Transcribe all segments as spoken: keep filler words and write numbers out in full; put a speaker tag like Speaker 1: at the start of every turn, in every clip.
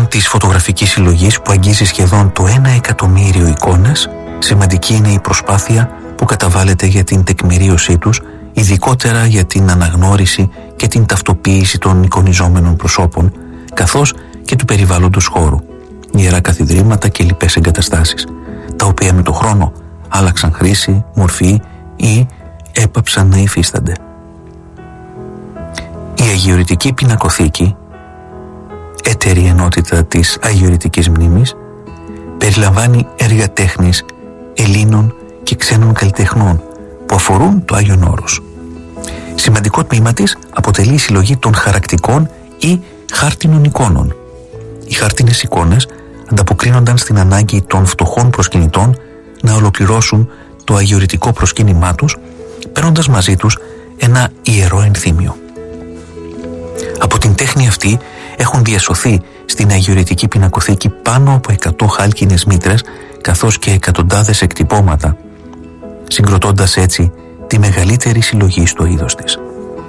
Speaker 1: πέραν της φωτογραφικής συλλογής που αγγίζει σχεδόν το ένα εκατομμύριο εικόνες, σημαντική είναι η προσπάθεια που καταβάλλεται για την τεκμηρίωσή τους, ειδικότερα για την αναγνώριση και την ταυτοποίηση των εικονιζόμενων προσώπων, καθώς και του περιβάλλοντος χώρου, ιερά καθιδρύματα και λοιπές εγκαταστάσεις, τα οποία με το χρόνο άλλαξαν χρήση, μορφή ή έπαψαν να υφίστανται. Η Αγιορητική Πινακοθήκη, έτερη ενότητα της Αγιορητικής Μνήμης, περιλαμβάνει έργα τέχνης Ελλήνων και ξένων καλλιτεχνών που αφορούν το Άγιον Όρος. Σημαντικό τμήμα της αποτελεί η συλλογή των χαρακτικών ή χάρτινων εικόνων. Οι χάρτινες εικόνες ανταποκρίνονταν στην ανάγκη των φτωχών προσκυνητών να ολοκληρώσουν το αγιορητικό προσκύνημά τους, παίρνοντας μαζί τους ένα ιερό ενθύμιο. Από την τέχνη αυτή έχουν διασωθεί στην Αγιορητική Πινακοθήκη πάνω από εκατό χάλκινες μήτρες, καθώς και εκατοντάδες εκτυπώματα, συγκροτώντας έτσι τη μεγαλύτερη συλλογή στο είδος της.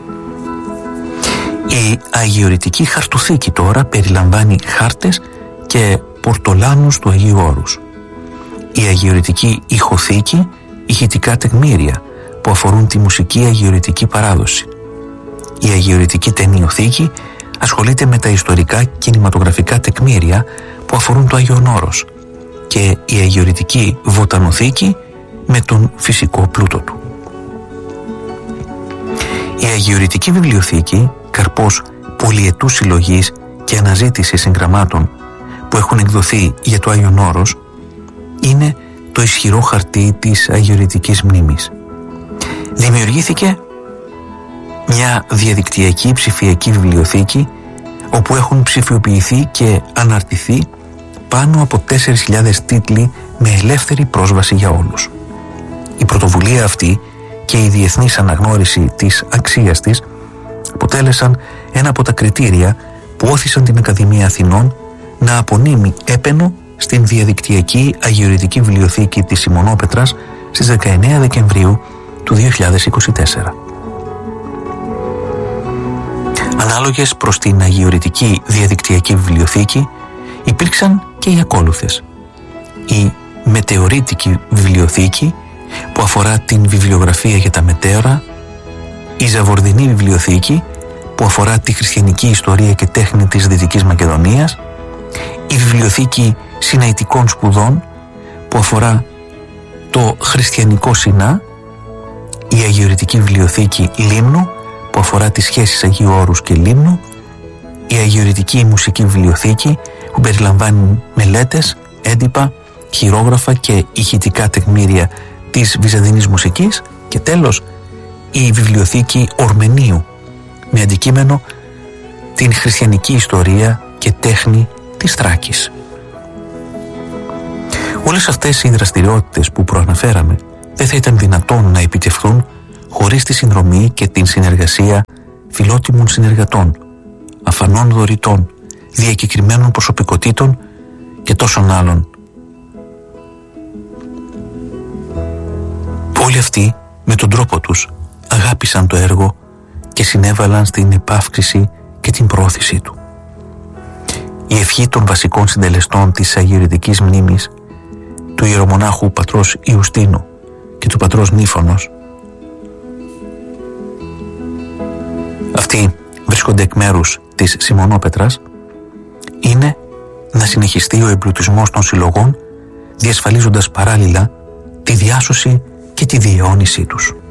Speaker 1: Η Αγιορητική Χαρτοθήκη τώρα περιλαμβάνει χάρτες και πορτολάνους του Αγίου Όρους. Η Αγιορητική Ηχοθήκη, ηχητικά τεκμήρια που αφορούν τη μουσική αγιορητική παράδοση. Η Αγιορητική Ταινιοθήκη ασχολείται με τα ιστορικά κινηματογραφικά τεκμήρια που αφορούν το Άγιον Όρος και η Αγιορητική Βοτανοθήκη με τον φυσικό πλούτο του. Η Αγιορητική Βιβλιοθήκη, καρπός πολυετούς συλλογής και αναζήτησης συγγραμμάτων που έχουν εκδοθεί για το Άγιον Όρος, είναι το ισχυρό χαρτί της Αγιορητικής Μνήμης. Δημιουργήθηκε μια διαδικτυακή ψηφιακή βιβλιοθήκη όπου έχουν ψηφιοποιηθεί και αναρτηθεί πάνω από τέσσερις χιλιάδες τίτλοι με ελεύθερη πρόσβαση για όλους. Η πρωτοβουλία αυτή και η διεθνής αναγνώριση της αξίας της αποτέλεσαν ένα από τα κριτήρια που όθησαν την Ακαδημία Αθηνών να απονείμει έπαινο στην διαδικτυακή Αγιορητική Βιβλιοθήκη της Σιμονόπετρας στις δεκαεννέα Δεκεμβρίου του δύο χιλιάδες είκοσι τέσσερα. Ανάλογες προς την Αγιορητική Διαδικτυακή Βιβλιοθήκη υπήρξαν και οι ακόλουθες. Η Μετεωρίτικη Βιβλιοθήκη που αφορά την βιβλιογραφία για τα μετέωρα, η Ζαβορδινή Βιβλιοθήκη που αφορά τη χριστιανική ιστορία και τέχνη της Δυτικής Μακεδονίας, η Βιβλιοθήκη Συναητικών Σπουδών που αφορά το χριστιανικό Σινά, η Αγιορητική Βιβλιοθήκη Λίμνου που αφορά τις σχέσεις Αγίου Όρους και Λίμνου, η Αγιορητική Μουσική Βιβλιοθήκη που περιλαμβάνει μελέτες, έντυπα, χειρόγραφα και ηχητικά τεκμήρια της Βυζαντινής μουσικής και τέλος η Βιβλιοθήκη Ορμενίου με αντικείμενο την χριστιανική ιστορία και τέχνη της Θράκης. Όλες αυτές οι δραστηριότητες που προαναφέραμε δεν θα ήταν δυνατόν να επιτευχθούν χωρίς τη συνδρομή και την συνεργασία φιλότιμων συνεργατών, αφανών δωρητών, διακεκριμένων προσωπικότητων και τόσων άλλων. Όλοι αυτοί με τον τρόπο τους αγάπησαν το έργο και συνέβαλαν στην επαύξηση και την προώθησή του. Η ευχή των βασικών συντελεστών της Αγιορητικής Μνήμης, του ιερομονάχου πατρός Ιουστίνου και του πατρός Νύφωνος, αυτοί βρίσκονται εκ μέρους της Σιμονόπετρας, είναι να συνεχιστεί ο εμπλουτισμός των συλλογών, διασφαλίζοντας παράλληλα τη διάσωση και τη διαιώνισή τους.